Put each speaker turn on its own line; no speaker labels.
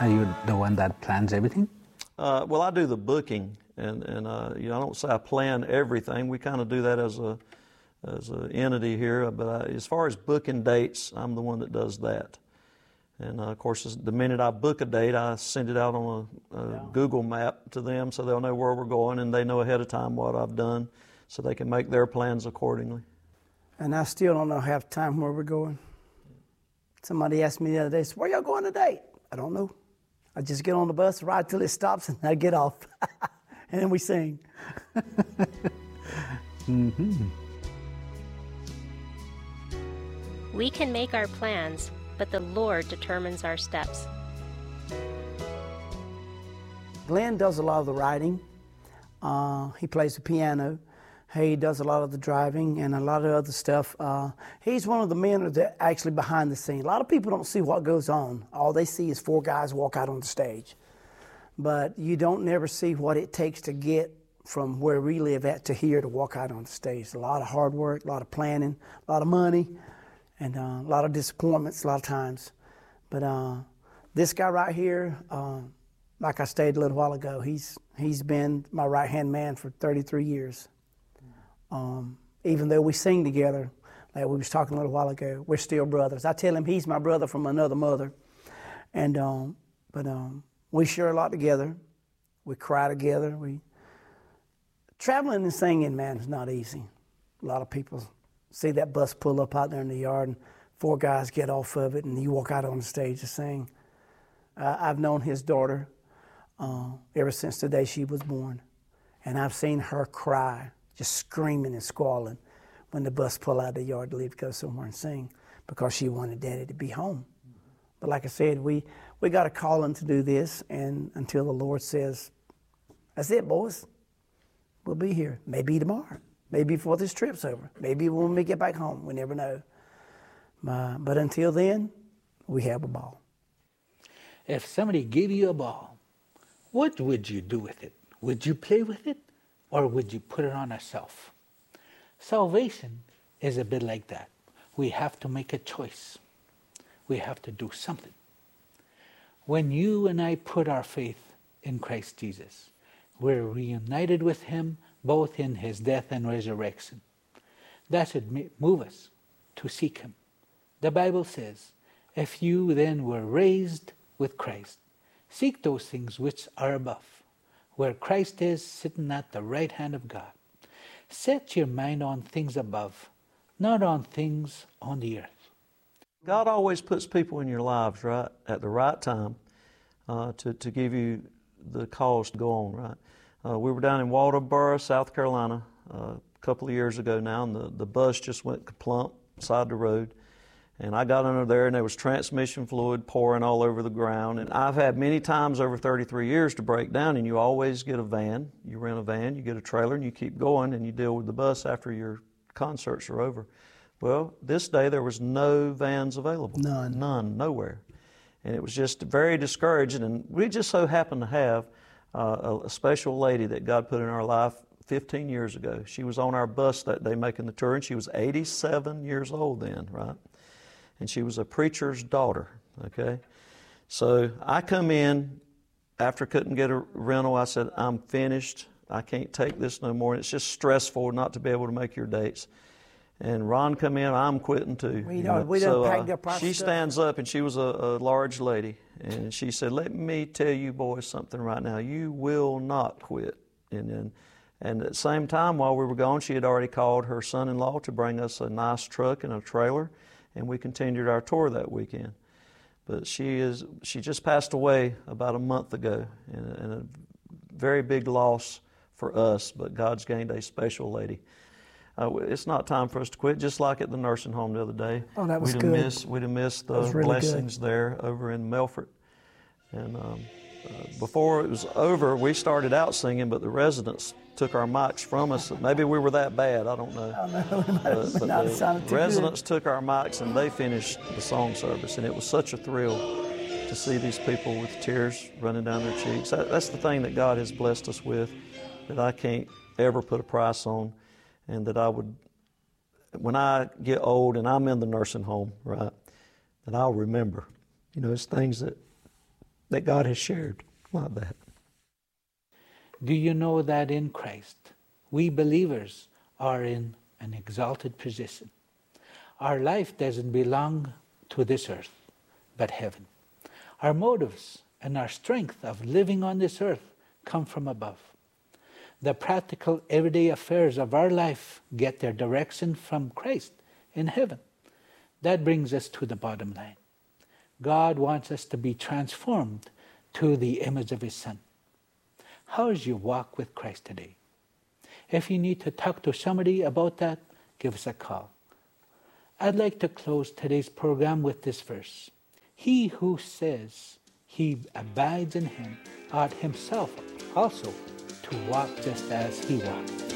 Are you the one that plans everything?
Well, I do the booking, and I don't say I plan everything. We kind of do that as an entity here. But as far as booking dates, I'm the one that does that. And of course, the minute I book a date, I send it out on a Google map to them, so they'll know where we're going, and they know ahead of time what I've done, so they can make their plans accordingly.
And I still don't know half the time where we're going. Somebody asked me the other day, so where y'all going today? I don't know. I just get on the bus, ride till it stops, and I get off. And then we sing.
Mm-hmm.
We can make our plans, but the Lord determines our steps.
Glenn does a lot of the writing. He plays the piano. He does a lot of the driving and a lot of other stuff. He's one of the men that actually behind the scene. A lot of people don't see what goes on. All they see is four guys walk out on the stage. But you don't never see what it takes to get from where we live at to here to walk out on the stage. A lot of hard work, a lot of planning, a lot of money, and a lot of disappointments a lot of times. But this guy right here, like I stated a little while ago, he's been my right-hand man for 33 years. Even though we sing together, like we was talking a little while ago, we're still brothers. I tell him he's my brother from another mother. And we share a lot together. We cry together. Traveling and singing, man, is not easy. A lot of people see that bus pull up out there in the yard and four guys get off of it and you walk out on the stage to sing. I've known his daughter ever since the day she was born. And I've seen her cry, just screaming and squalling when the bus pulled out of the yard to leave to go somewhere and sing because she wanted Daddy to be home. But like I said, we got a calling to do this, and until the Lord says, that's it, boys. We'll be here. Maybe tomorrow. Maybe before this trip's over. Maybe when we get back home. We never know. But until then, we have a ball.
If somebody gave you a ball, what would you do with it? Would you play with it? Or would you put it on a shelf? Salvation is a bit like that. We have to make a choice. We have to do something. When you and I put our faith in Christ Jesus, we're reunited with Him both in His death and resurrection. That should move us to seek Him. The Bible says, if you then were raised with Christ, seek those things which are above, where Christ is sitting at the right hand of God. Set your mind on things above, not on things on the earth.
God always puts people in your lives, right, at the right time to give you the cause to go on, right? We were down in Walterboro, South Carolina, a couple of years ago now, and the bus just went plump beside the road. And I got under there, and there was transmission fluid pouring all over the ground. And I've had many times over 33 years to break down, and you always get a van. You rent a van, you get a trailer, and you keep going, and you deal with the bus after your concerts are over. Well, this day there was no vans available. None, nowhere. And it was just very discouraging. And we just so happened to have a special lady that God put in our life 15 years ago. She was on our bus that day making the tour, and she was 87 years old then, right? And she was a preacher's daughter, okay? So I come in, after couldn't get a rental, I said, I'm finished. I can't take this no more. And it's just stressful not to be able to make your dates. And Ron come in, I'm quitting too.
We done packed up our
she
stuff.
stands up, and she was a large lady. And she said, let me tell you boys something right now. You will not quit. And at the same time, while we were gone, she had already called her son-in-law to bring us a nice truck and a trailer. And we continued our tour that weekend. But she just passed away about a month ago, and a very big loss for us, but God's gained a special lady. It's not time for us to quit, just like at the nursing home the other day.
Oh, that was good.
We'd have missed the
really
blessings there over in Melfort. And before it was over, we started out singing, but the residents took our mics from us. Maybe we were that bad, I don't know. But the residents took our mics, and they finished the song service, and it was such a thrill to see these people with tears running down their cheeks. That's the thing that God has blessed us with, that I can't ever put a price on, and that I would, when I get old and I'm in the nursing home, right, that I'll remember. You know, it's things that that God has shared like that.
Do you know that in Christ, we believers are in an exalted position? Our life doesn't belong to this earth, but heaven. Our motives and our strength of living on this earth come from above. The practical everyday affairs of our life get their direction from Christ in heaven. That brings us to the bottom line. God wants us to be transformed to the image of His Son. How is your walk with Christ today? If you need to talk to somebody about that, give us a call. I'd like to close today's program with this verse. He who says he abides in Him ought himself also to walk just as He walked.